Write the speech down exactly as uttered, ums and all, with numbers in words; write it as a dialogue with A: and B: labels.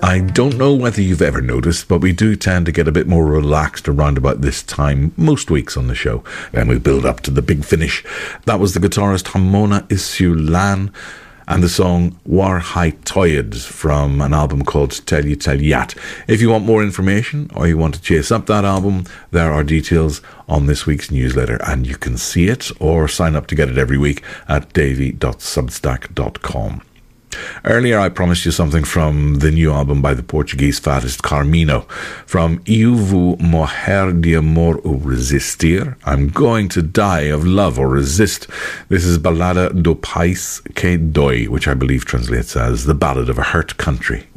A: I don't know whether you've ever noticed, but we do tend to get a bit more relaxed around about this time most weeks on the show, and we build up to the big finish. That was the guitarist Hamona Isu-Lan and the song War Hai Toyed from an album called Telly Tellyat. If you want more information or you want to chase up that album, there are details on this week's newsletter, and you can see it or sign up to get it every week at davy dot substack dot com. Earlier I promised you something from the new album by the Portuguese faddist Carmino. From Eu vou morrer de amor ou resistir, I'm going to die of love or resist. This is Balada do País que Dói, which I believe translates as The Ballad of a Hurt Country.